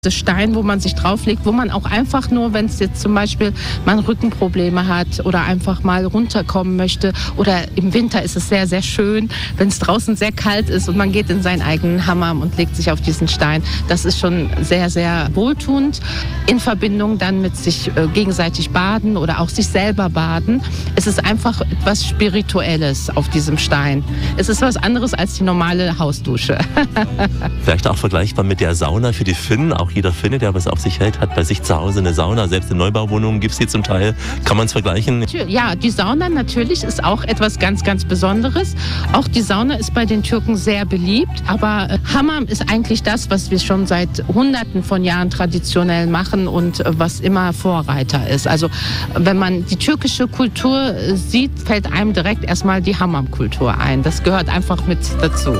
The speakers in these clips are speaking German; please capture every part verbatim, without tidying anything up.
Das Stein, wo man sich drauflegt, wo man auch einfach nur, wenn es jetzt zum Beispiel man Rückenprobleme hat oder einfach mal runterkommen möchte, oder im Winter ist es sehr, sehr schön, wenn es draußen sehr kalt ist und man geht in seinen eigenen Hammam und legt sich auf diesen Stein. Das ist schon sehr, sehr wohltuend. In Verbindung dann mit sich äh, gegenseitig baden oder auch sich selber baden. Es ist einfach etwas Spirituelles auf diesem Stein. Es ist was anderes als die normale Hausdusche. Vielleicht auch vergleichbar mit der Sauna für die Finnen. Auch jeder Finne, der was auf sich hält, hat bei sich zu Hause eine Sauna. Selbst in Neubauwohnungen gibt es die zum Teil. Kann man es vergleichen? Ja, die Sauna natürlich ist auch etwas ganz, ganz Besonderes. Auch die Sauna ist bei den Türken sehr beliebt. Aber äh, Hammam ist eigentlich das, was wir schon seit Hunderten von Jahren traditionell machen und äh, was immer Vorreiter ist. Also wenn man die türkische Kultur äh, sieht, fällt einem direkt erstmal die Hammam-Kultur ein. Das gehört einfach mit dazu.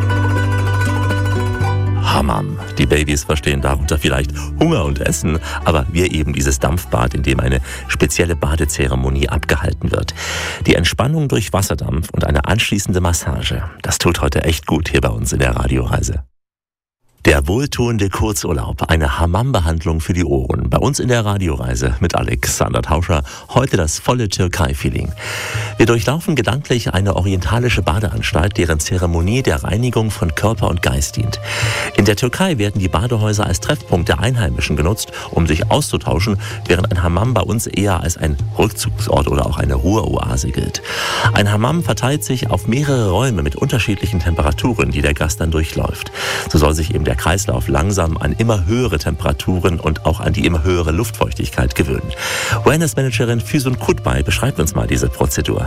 Hammam. Die Babys verstehen darunter vielleicht Hunger und Essen, aber wir eben dieses Dampfbad, in dem eine spezielle Badezeremonie abgehalten wird. Die Entspannung durch Wasserdampf und eine anschließende Massage, das tut heute echt gut hier bei uns in der Radioreise. Der wohltuende Kurzurlaub, eine Hammam-Behandlung für die Ohren. Bei uns in der Radioreise mit Alexander Tauscher. Heute das volle Türkei-Feeling. Wir durchlaufen gedanklich eine orientalische Badeanstalt, deren Zeremonie der Reinigung von Körper und Geist dient. In der Türkei werden die Badehäuser als Treffpunkt der Einheimischen genutzt, um sich auszutauschen, während ein Hammam bei uns eher als ein Rückzugsort oder auch eine Ruheoase gilt. Ein Hammam verteilt sich auf mehrere Räume mit unterschiedlichen Temperaturen, die der Gast dann durchläuft. So soll sich eben der Kreislauf langsam an immer höhere Temperaturen und auch an die immer höhere Luftfeuchtigkeit gewöhnen. Wellness-Managerin Füsun Kutbay beschreibt uns mal diese Prozedur.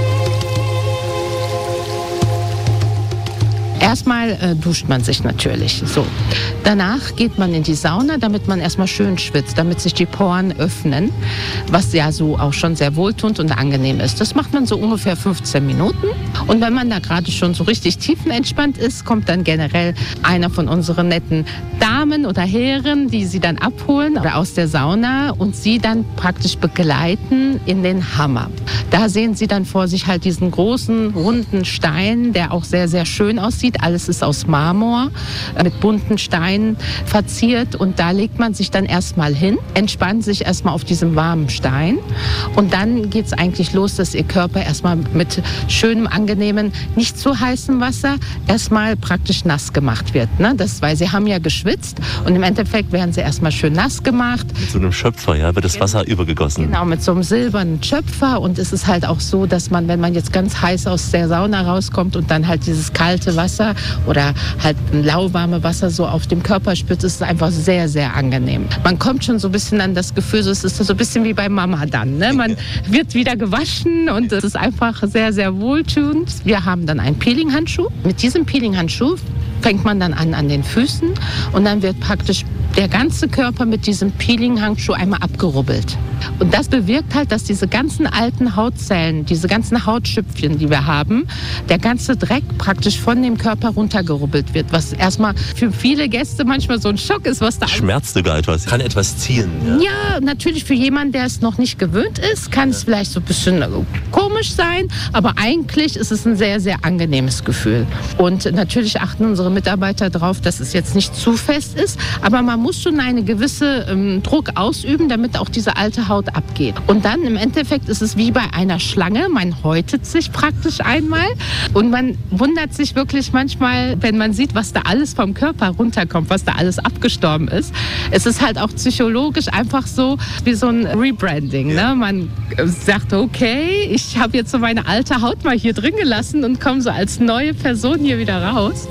Erstmal äh, duscht man sich natürlich. So. Danach geht man in die Sauna, damit man erstmal schön schwitzt, damit sich die Poren öffnen, was ja so auch schon sehr wohltuend und angenehm ist. Das macht man so ungefähr fünfzehn Minuten. Und wenn man da gerade schon so richtig tiefenentspannt ist, kommt dann generell einer von unseren netten Damen oder Herren, die sie dann abholen oder aus der Sauna und sie dann praktisch begleiten in den Hammam. Da sehen sie dann vor sich halt diesen großen, runden Stein, der auch sehr, sehr schön aussieht. Alles ist aus Marmor, mit bunten Steinen verziert. Und da legt man sich dann erstmal hin, entspannt sich erstmal auf diesem warmen Stein. Und dann geht es eigentlich los, dass ihr Körper erstmal mit schönem, angenehmen, nicht zu heißem Wasser erstmal praktisch nass gemacht wird. Ne? Das, weil sie haben ja geschwitzt und im Endeffekt werden sie erstmal schön nass gemacht. Mit so einem Schöpfer, ja, wird das Wasser übergegossen. Genau, mit so einem silbernen Schöpfer. Und es ist halt auch so, dass man, wenn man jetzt ganz heiß aus der Sauna rauskommt und dann halt dieses kalte Wasser oder halt ein lauwarme Wasser so auf dem Körper spürt, ist es einfach sehr, sehr angenehm. Man kommt schon so ein bisschen an das Gefühl, es ist so ein bisschen wie bei Mama dann. Ne? Man wird wieder gewaschen und es ist einfach sehr, sehr wohltuend. Wir haben dann einen Peeling-Handschuh. Mit diesem Peeling-Handschuh fängt man dann an an den Füßen und dann wird praktisch der ganze Körper mit diesem Peeling-Handschuh einmal abgerubbelt. Und das bewirkt halt, dass diese ganzen alten Hautzellen, diese ganzen Hautschüppchen, die wir haben, der ganze Dreck praktisch von dem Körper runtergerubbelt wird. Was erstmal für viele Gäste manchmal so ein Schock ist, was da... Schmerzt sogar etwas, kann etwas ziehen. Ja, ja, natürlich für jemanden, der es noch nicht gewöhnt ist, kann es vielleicht so ein bisschen komisch sein, aber eigentlich ist es ein sehr, sehr angenehmes Gefühl. Und natürlich achten unsere Mitarbeiter darauf, dass es jetzt nicht zu fest ist, aber man muss schon einen gewissen ähm, Druck ausüben, damit auch diese alte Haut abgeht. Und dann im Endeffekt ist es wie bei einer Schlange, man häutet sich praktisch einmal und man wundert sich wirklich manchmal, wenn man sieht, was da alles vom Körper runterkommt, was da alles abgestorben ist. Es ist halt auch psychologisch einfach so wie so ein Rebranding. Ne? Man sagt, okay, ich habe jetzt so meine alte Haut mal hier drin gelassen und komme so als neue Person hier wieder raus.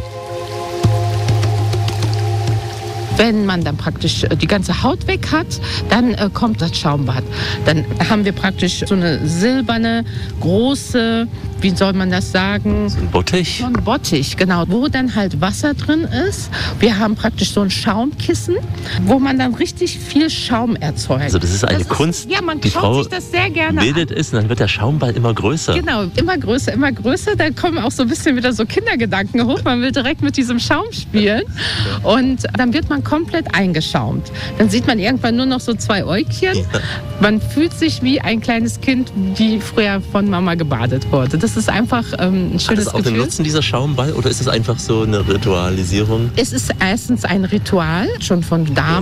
Wenn man dann praktisch die ganze Haut weg hat, dann äh, kommt das Schaumbad. Dann haben wir praktisch so eine silberne, große, wie soll man das sagen? So ein Bottich? So ein Bottich, genau. Wo dann halt Wasser drin ist. Wir haben praktisch so ein Schaumkissen, wo man dann richtig viel Schaum erzeugt. Also das ist eine das Kunst, ist, ja, man die schaut Frau sich das sehr gerne bildet an. es und dann wird der Schaumball immer größer. Genau, immer größer, immer größer. Da kommen auch so ein bisschen wieder so Kindergedanken hoch. Man will direkt mit diesem Schaum spielen. Und dann wird man komplett eingeschaumt. Dann sieht man irgendwann nur noch so zwei Äugchen. Ja. Man fühlt sich wie ein kleines Kind, wie früher von Mama gebadet wurde. Das ist einfach ähm, ein schönes Gefühl. Hat das auch Gefühl. Den Nutzen, dieser Schaumball, oder ist es einfach so eine Ritualisierung? Es ist erstens ein Ritual, schon von damals.